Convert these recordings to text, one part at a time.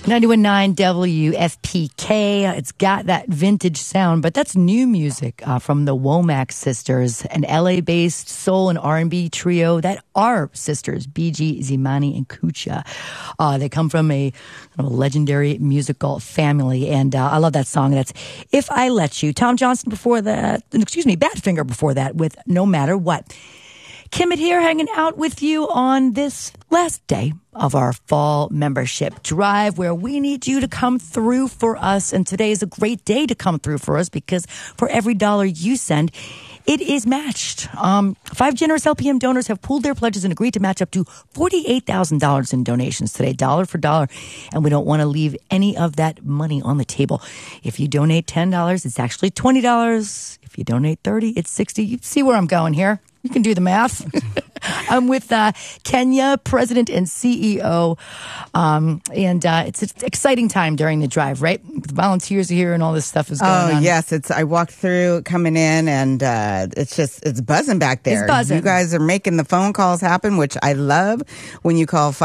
91.9 WFPK. It's got that vintage sound, but that's new music from the Womack sisters, an LA-based soul and R&B trio that are sisters, BG, Zimani, and Kucha. They come from a legendary musical family, and I love that song. That's If I Let You. Tom Johnson before that, Badfinger before that with No Matter What. Kimmett here, hanging out with you on this last day of our fall membership drive, where we need you to come through for us. And today is a great day to come through for us, because for every dollar you send, it is matched. 5 generous LPM donors have pooled their pledges and agreed to match up to $48,000 in donations today, dollar for dollar. And we don't want to leave any of that money on the table. If you donate $10, it's actually $20. If you donate $30, it's $60. You see where I'm going here. You can do the math. I'm with Kenya, President and CEO. And it's an exciting time during the drive, right? The volunteers are here and all this stuff is going on. Oh, yes. I walked through coming in, and it's buzzing back there. It's buzzing. You guys are making the phone calls happen, which I love when you call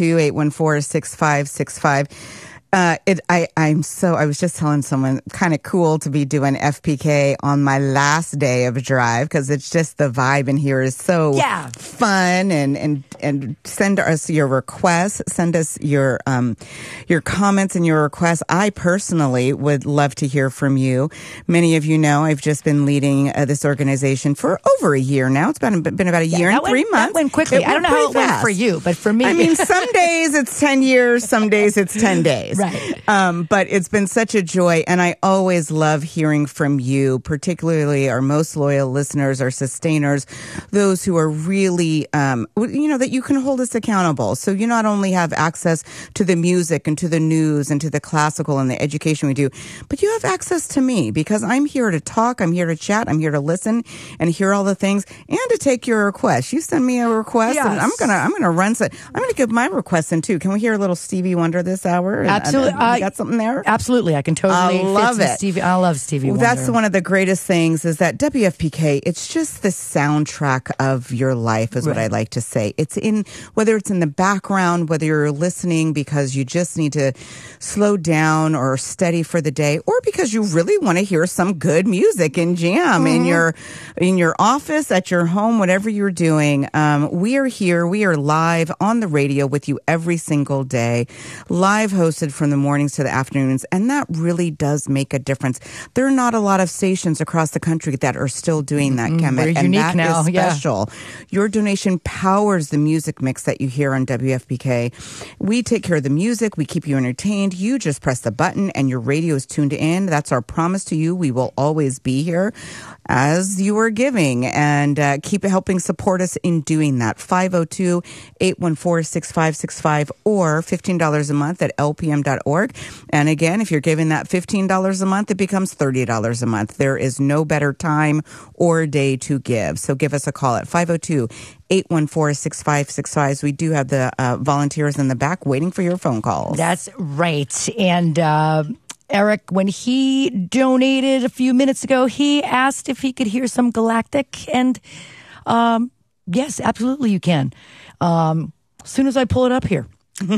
502-814-6565. I was just telling someone, kind of cool to be doing FPK on my last day of a drive, because it's just the vibe in here is so fun, and send us your requests, send us your comments and your requests. I personally would love to hear from you. Many of you know I've just been leading this organization for over a year now. It's been about a year and 3 months. That went quickly. I don't know how it went for you, but for me, I mean, some days it's 10 years, some days it's 10 days. Right. But it's been such a joy, and I always love hearing from you, particularly our most loyal listeners, our sustainers, those who are really, that you can hold us accountable. So you not only have access to the music and to the news and to the classical and the education we do, but you have access to me, because I'm here to talk, I'm here to chat, I'm here to listen and hear all the things, and to take your requests. You send me a request, and I'm gonna run. I'm gonna give my request in too. Can we hear a little Stevie Wonder this hour? Absolutely. You got something there? Absolutely. I can totally love fit it. I love Stevie Wonder. That's one of the greatest things, is that WFPK, it's just the soundtrack of your life, is what I like to say. It's whether it's in the background, whether you're listening because you just need to slow down or steady for the day, or because you really want to hear some good music and jam in your office, at your home, whatever you're doing. We are here. We are live on the radio with you every single day, live hosted from the mornings to the afternoons, and that really does make a difference. There are not a lot of stations across the country that are still doing that, Kemet, and that now. is special. Your donation powers the music mix that you hear on WFPK. We take care of the music. We keep you entertained. You just press the button and your radio is tuned in. That's our promise to you. We will always be here as you are giving, and keep helping support us in doing that. 502-814-6565 or $15 a month at lpm.org. And again, if you're giving that $15 a month, it becomes $30 a month. There is no better time or day to give. So give us a call at 502-814-6565. We do have the volunteers in the back waiting for your phone calls. That's right. And Eric, when he donated a few minutes ago, he asked if he could hear some Galactic. And yes, absolutely you can. As soon as I pull it up here.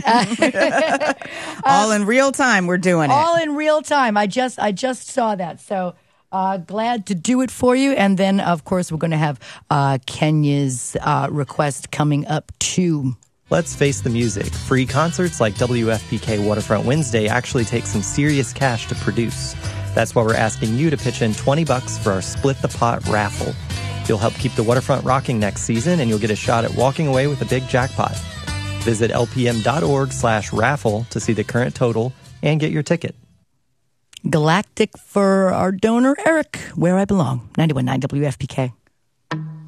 All in real time, we're doing it. All in real time. I just saw that. So glad to do it for you. And then, of course, we're going to have Kenya's request coming up too. Let's face the music. Free concerts like WFPK Waterfront Wednesday actually take some serious cash to produce. That's why we're asking you to pitch in $20 for our Split the Pot raffle. You'll help keep the waterfront rocking next season, and you'll get a shot at walking away with a big jackpot. Visit lpm.org/raffle to see the current total and get your ticket. Galactic for our donor, Eric, Where I Belong, 91.9 WFPK.